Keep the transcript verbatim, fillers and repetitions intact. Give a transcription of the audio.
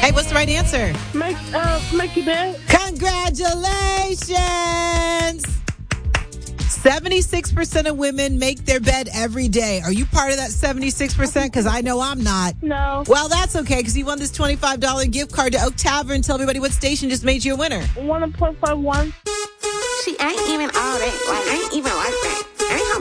Hey, what's the right answer? Make, uh, make your bed. Congratulations! seventy-six percent of women make their bed every day. Are you part of that seventy-six percent? Because I know I'm not. No. Well, that's okay, because you won this twenty-five dollars gift card to Oak Tavern. Tell everybody what station just made you a winner. one point five one. She ain't even all that. Like, ain't even like that. Ain't her